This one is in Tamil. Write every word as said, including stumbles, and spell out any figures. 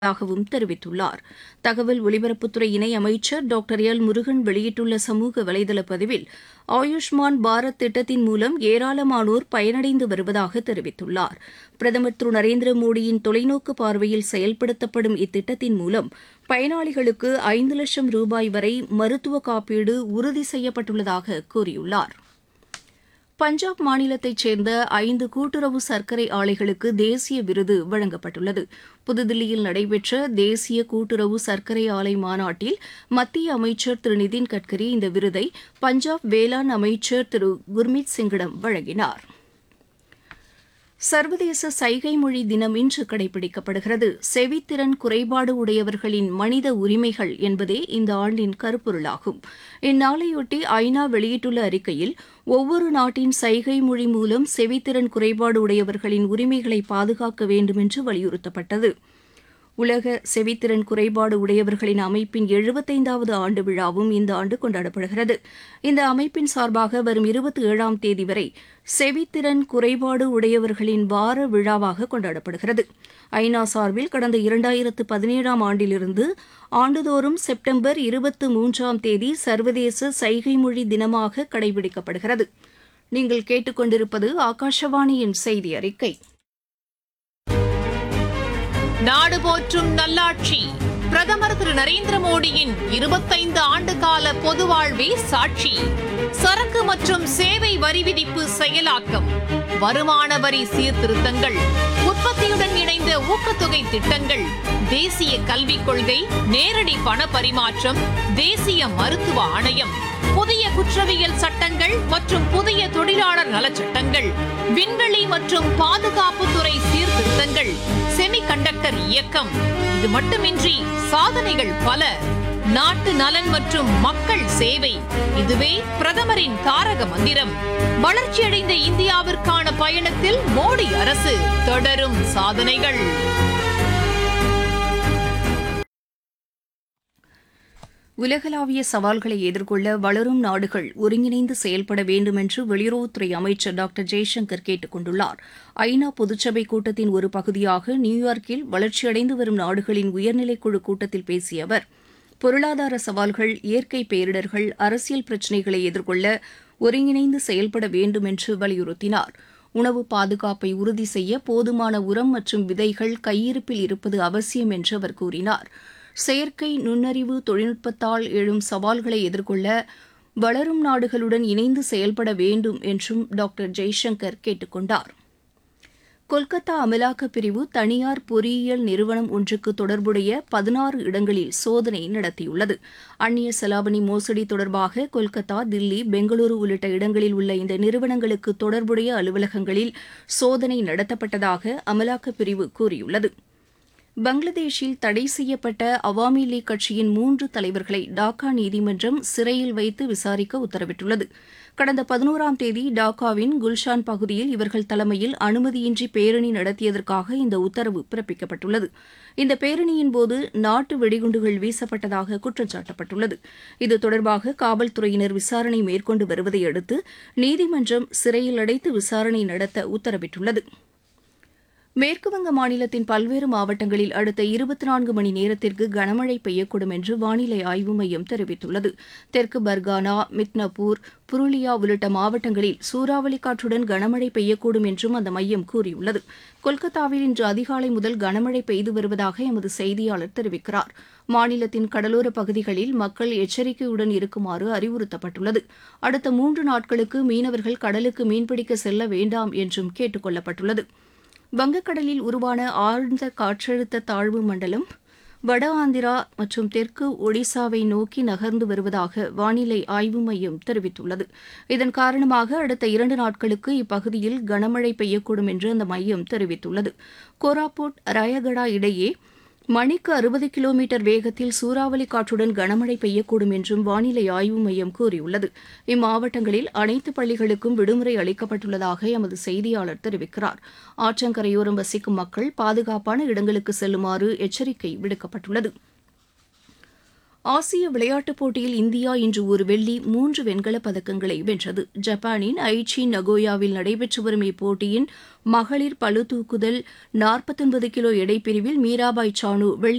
ாகவும் தெரிவித்துள்ளார். தகவல் ஒலிபரப்புத்துறை இணையமைச்சர் டாக்டர் எல் முருகன் வெளியிட்டுள்ள சமூக வலைதள பதிவில் ஆயுஷ்மான் பாரத் திட்டத்தின் மூலம் ஏராளமானோர் பயனடைந்து வருவதாக தெரிவித்துள்ளார். பிரதமர் திரு நரேந்திர மோடியின் தொலைநோக்கு பார்வையில் செயல்படுத்தப்படும் இத்திட்டத்தின் மூலம் பயனாளிகளுக்கு ஐந்து லட்சம் ரூபாய் வரை மருத்துவ காப்பீடு உறுதி செய்யப்பட்டுள்ளதாக கூறியுள்ளார். பஞ்சாப் மாநிலத்தைச் சேர்ந்த ஐந்து கூட்டுறவு சர்க்கரை ஆலைகளுக்கு தேசிய விருது வழங்கப்பட்டுள்ளது. புதுதில்லியில் நடைபெற்ற தேசிய கூட்டுறவு சர்க்கரை ஆலை மாநாட்டில் மத்திய அமைச்சர் திரு நிதின் கட்கரி இந்த விருதை பஞ்சாப் வேளாண் அமைச்சர் திரு குர்மீத் சிங்கிடம் வழங்கினார். சர்வதேச சைகை மொழி தினம் இன்று கடைபிடிக்கப்படுகிறது. செவித்திறன் குறைபாடு உடையவர்களின் மனித உரிமைகள் என்பதே இந்த ஆண்டின் கருப்பொருளாகும். இந்நாளையொட்டி ஐநா வெளியிட்டுள்ள அறிக்கையில் ஒவ்வொரு நாட்டின் சைகை மொழி மூலம் செவித்திறன் குறைபாடு உடையவர்களின் உரிமைகளை பாதுகாக்க வேண்டும் என்று வலியுறுத்தப்பட்டது. உலக செவித்திறன் குறைபாடு உடையவர்களின் அமைப்பின் எழுபத்தைந்தாவது ஆண்டு விழாவும் இந்த ஆண்டு கொண்டாடப்படுகிறது. இந்த அமைப்பின் சார்பாக வரும் இருபத்தி ஏழாம் தேதி வரை செவித்திறன் குறைபாடு உடையவர்களின் வார விழாவாக கொண்டாடப்படுகிறது. ஐநா சார்பில் கடந்த இரண்டாயிரத்து பதினேழாம் ஆண்டிலிருந்து ஆண்டுதோறும் செப்டம்பர் இருபத்தி மூன்றாம் தேதி சர்வதேச சைகை மொழி தினமாக கடைபிடிக்கப்படுகிறது. நீங்கள் கேட்டுக்கொண்டிருப்பது ஆகாஷவாணியின் செய்தி அறிக்கை. நாடு போற்றும் நல்லாட்சி பிரதமர் திரு நரேந்திர மோடியின் இருபத்தைந்து ஆண்டு கால பொது வாழ்வே சாட்சி. சரக்கு மற்றும் சேவை வரி விதிப்பு செயலாக்கம், வருமான வரி சீர்திருத்தங்கள், உற்பத்தியுடன் இணைந்த ஊக்கத்தொகை திட்டங்கள், தேசிய கல்விக் கொள்கை, நேரடி பண பரிமாற்றம், தேசிய மருத்துவ ஆணையம், புதிய குற்றவியல் சட்டங்கள் மற்றும் புதிய தொழிலாளர் நலச்சட்டங்கள், விண்வெளி மற்றும் பாதுகாப்புத்துறை சீர்திருத்தங்கள், செமிகண்டக்டர் இயக்கம். இது மட்டுமின்றி சாதனைகள் பல. நாட்டு நலன் மற்றும் மக்கள் சேவை, இதுவே பிரதமரின் தாரக மந்திரம். வளர்ச்சியடைந்த இந்தியாவிற்கான பயணத்தில் மோடி அரசு தொடரும் சாதனைகள். உலகளாவிய சவால்களை எதிர்கொள்ள வளரும் நாடுகள் ஒருங்கிணைந்து செயல்பட வேண்டும் என்று வெளியுறவுத்துறை அமைச்சர் டாக்டர் ஜெய்சங்கர் கேட்டுக் கொண்டுள்ளார். ஐநா பொதுச்சபை கூட்டத்தின் ஒரு பகுதியாக நியூயார்க்கில் வளர்ச்சியடைந்து வரும் நாடுகளின் உயர்நிலைக்குழு கூட்டத்தில் பேசிய அவர், பொருளாதார சவால்கள், இயற்கை பேரிடர்கள், அரசியல் பிரச்சினைகளை எதிர்கொள்ள ஒருங்கிணைந்து செயல்பட வேண்டும் என்று வலியுறுத்தினார். உணவு பாதுகாப்பை உறுதி செய்ய போதுமான உரம் மற்றும் விதைகள் கையிருப்பில் இருப்பது அவசியம் என்று அவர் கூறினார். செயற்கை நுண்ணறிவு தொழில்நுட்பத்தால் எழும் சவால்களை எதிர்கொள்ள வளரும் நாடுகளுடன் இணைந்து செயல்பட வேண்டும் என்றும் டாக்டர் ஜெய்சங்கர் கேட்டுக் கொண்டார். கொல்கத்தா அமலாக்கப் பிரிவு தனியார் பொறியியல் நிறுவனம் ஒன்றுக்கு தொடர்புடைய பதினாறு இடங்களில் சோதனை நடத்தியுள்ளது. அந்நிய செலாவணி மோசடி தொடர்பாக கொல்கத்தா, தில்லி, பெங்களூரு உள்ளிட்ட இடங்களில் உள்ள இந்த நிறுவனங்களுக்கு தொடர்புடைய அலுவலகங்களில் சோதனை நடத்தப்பட்டதாக அமலாக்கப் பிரிவு கூறியுள்ளது. பங்களாதேஷில் தடை செய்யப்பட்ட அவாமி லீக் கட்சியின் மூன்று தலைவர்களை டாக்கா நீதிமன்றம் சிறையில் வைத்து விசாரிக்க உத்தரவிட்டுள்ளது. கடந்த பதினோராம் தேதி டாக்காவின் குல்ஷான் பகுதியில் இவர்கள் தலைமையில் அனுமதியின்றி பேரணி நடத்தியதற்காக இந்த உத்தரவு பிறப்பிக்கப்பட்டுள்ளது. இந்த பேரணியின்போது நாட்டு வெடிகுண்டுகள் வீசப்பட்டதாக குற்றம் சாட்டப்பட்டுள்ளது. இது தொடர்பாக காவல்துறையினர் விசாரணை மேற்கொண்டு வருவதை அடுத்து நீதிமன்றம் சிறையில் அடைத்து விசாரணை நடத்த உத்தரவிட்டுள்ளது. மேற்குவங்க மாநிலத்தின் பல்வேறு மாவட்டங்களில் அடுத்த இருபத்தி நான்கு மணி நேரத்திற்கு கனமழை பெய்யக்கூடும் என்று வானிலை ஆய்வு மையம் தெரிவித்துள்ளது. தெற்கு பர்கானா, மித்னபூர், புருலியா உள்ளிட்ட மாவட்டங்களில் சூறாவளி காற்றுடன் கனமழை பெய்யக்கூடும் என்றும் அந்த மையம் கூறியுள்ளது. கொல்கத்தாவில் இன்று அதிகாலை முதல் கனமழை பெய்து வருவதாக எமது செய்தியாளர் தெரிவிக்கிறார். மாநிலத்தின் கடலோர பகுதிகளில் மக்கள் எச்சரிக்கையுடன் இருக்குமாறு அறிவுறுத்தப்பட்டுள்ளது. அடுத்த மூன்று நாட்களுக்கு மீனவர்கள் கடலுக்கு மீன்பிடிக்க செல்ல வேண்டாம் என்றும் கேட்டுக் கொள்ளப்பட்டுள்ளது. வங்கக்கடலில் உருவான ஆழ்ந்த காற்றழுத்த தாழ்வு மண்டலம் வட ஆந்திரா மற்றும் தெற்கு ஒடிசாவை நோக்கி நகர்ந்து வருவதாக வானிலை ஆய்வு மையம் தெரிவித்துள்ளது. இதன் காரணமாக அடுத்த இரண்டு நாட்களுக்கு இப்பகுதியில் கனமழை பெய்யக்கூடும் என்று அந்த மையம் தெரிவித்துள்ளது. கோராபுட், ராயகடா இடையே மணிக்கு அறுபது கிலோமீட்டர் வேகத்தில் சூறாவளி காற்றுடன் கனமழை பெய்யக்கூடும் என்றும் வானிலை ஆய்வு மையம் கூறியுள்ளது. இம்மாவட்டங்களில் அனைத்து பள்ளிகளுக்கும் விடுமுறை அளிக்கப்பட்டுள்ளதாக எமது செய்தியாளர் தெரிவிக்கிறார். ஆற்றங்கரையோரம் வசிக்கும் மக்கள் பாதுகாப்பான இடங்களுக்கு செல்லுமாறு எச்சரிக்கை விடுக்கப்பட்டுள்ளது. ஆசிய விளையாட்டுப் போட்டியில் இந்தியா இன்று ஒரு வெள்ளி, மூன்று வெண்கலப் பதக்கங்களை வென்றது. ஜப்பானின் ஐச்சி நகோயாவில் நடைபெற்று வரும் இப்போட்டியின் மகளிர் பளுதூக்குதல் நாற்பத்தொன்பது கிலோ எடைப்பிரிவில் மீராபாய் சானு வெள்ளி